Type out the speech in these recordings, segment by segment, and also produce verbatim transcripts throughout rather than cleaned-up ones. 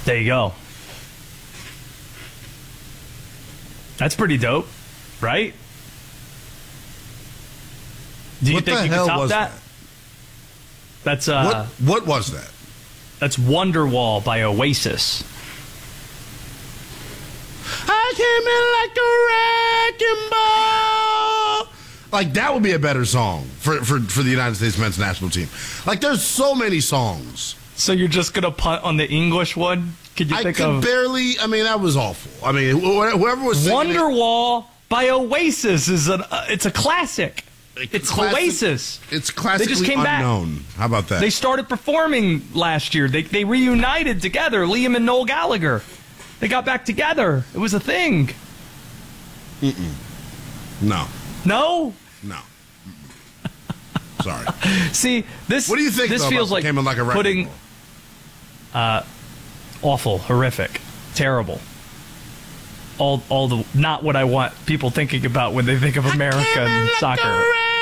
There you go. That's pretty dope, right? Do you What think the you hell can top was that? that? That's uh, What what was that? that's Wonderwall by Oasis. I came in like a wrecking ball. Like, that would be a better song for, for, for the United States men's national team. Like, there's so many songs. So you're just gonna punt on the English one? Could you I think could of barely. I mean, that was awful. I mean, wh- whoever was singing it- Wonderwall by Oasis is an uh, it's a classic. It's classic- Oasis. It's classically They just came back. unknown. How about that? They started performing last year. They they reunited together, Liam and Noel Gallagher. They got back together. It was a thing. Mm-mm. No. No? No. Mm-mm. Sorry. See, this What do you think, this though, feels about like Came in Like a Wrecking putting Ball? uh awful, horrific, terrible. All all the not what I want people thinking about when they think of America and soccer.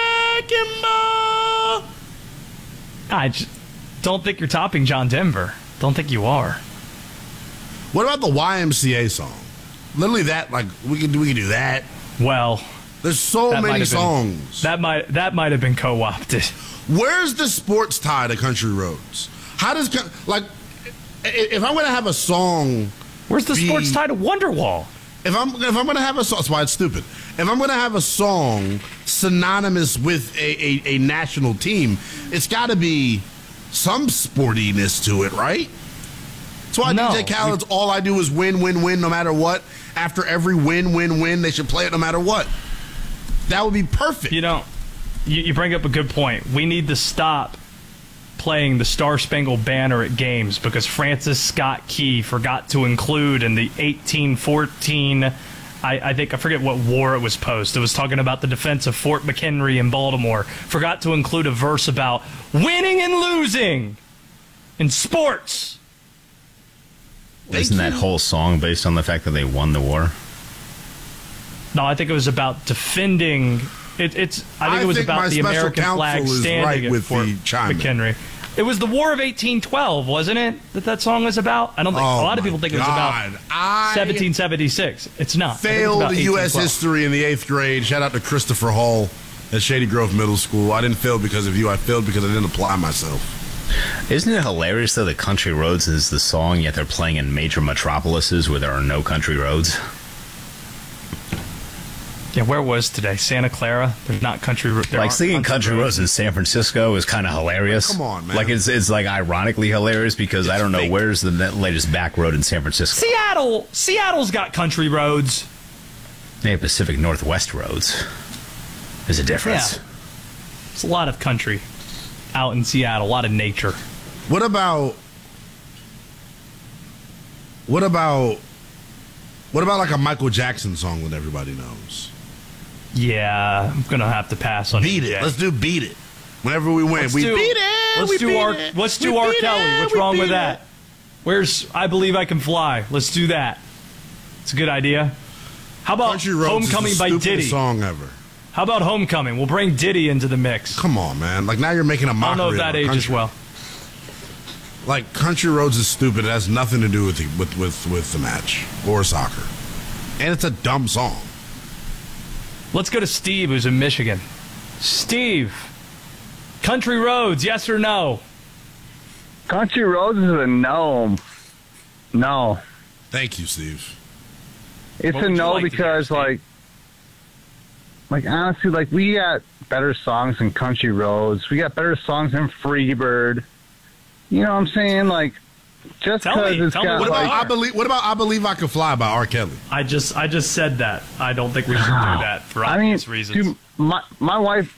I just don't think you're topping John Denver. Don't think you are. What about the Y M C A song? Literally that, like, we could, we could do that. Well, There's so that might many have been- songs. that might that might have been co-opted. Where's the sports tie to Country Roads? How does, co- like, i- if I'm going to have a song, Where's the Be- sports tie to Wonderwall? if I'm if I'm going to have a song, that's why it's stupid. If I'm going to have a song synonymous with a, a, a national team, it's got to be some sportiness to it, right? That's why No, D J Khaled's All I Do Is Win, Win, Win, no matter what. After every win, win, win, they should play it no matter what. That would be perfect. You know, you, you bring up a good point. We need to stop playing the Star Spangled Banner at games because Francis Scott Key forgot to include in the eighteen fourteen, I, I think, I forget what war it was post. It was talking about the defense of Fort McHenry in Baltimore. Forgot to include a verse about winning and losing in sports. Thank Isn't that you. whole song based on the fact that they won the war? No, I think it was about defending. It, it's. I think I it was think my about the special American flag counsel is standing right at with Fort the chime-in. McHenry. It was the War of eighteen twelve, wasn't it? That that song was about. I don't think Oh a lot of my people think it was God. about I seventeen seventy-six. It's not. I think it's failed about U S eighteen twelve. history in the eighth grade. Shout out to Christopher Hall at Shady Grove Middle School. I didn't fail because of you. I failed because I didn't apply myself. Isn't it hilarious though that Country Roads is the song, yet they're playing in major metropolises where there are no country roads? Yeah, where was today? Santa Clara. There's not country. ro- There Like aren't singing Country Roads in San Francisco is kind of hilarious. Come on, man. Like it's it's like ironically hilarious because I don't know fake. where's the net- latest back road in San Francisco. Seattle. Seattle's got country roads. They have Pacific Northwest roads. There's a difference. Yeah. There's a lot of country out in Seattle. A lot of nature. What about what about what about like a Michael Jackson song that everybody knows? Yeah, I'm gonna have to pass on Beat D J. it. Let's do Beat It. Whenever we win, Let's we do, beat it. Let's we do beat R. it. Let's we do R. beat Kelly. it, What's we wrong beat with it. that? Where's I Believe I Can Fly? Let's do that. It's a good idea. How about Country Roads Homecoming is the by stupidest Diddy? song ever. How about Homecoming? We'll bring Diddy into the mix. Come on, man. Like now you're making a I mockery. don't know if that of ages country. well. Like Country Roads is stupid. It has nothing to do with the, with, with with the match or soccer, and it's a dumb song. Let's go to Steve, who's in Michigan. Steve, Country Roads, yes or no? Country Roads is a no. No. Thank you, Steve. It's What a would you no like to hear, because, Steve? like, like honestly, like we got better songs than Country Roads. We got better songs than Freebird. You know what I'm saying? Like, just Tell me, because it's tell me got What about like, I believe? What about I Believe I Can Fly by R. Kelly? I just I just said that. I don't think we should do that for I mean, obvious reasons. dude, my my wife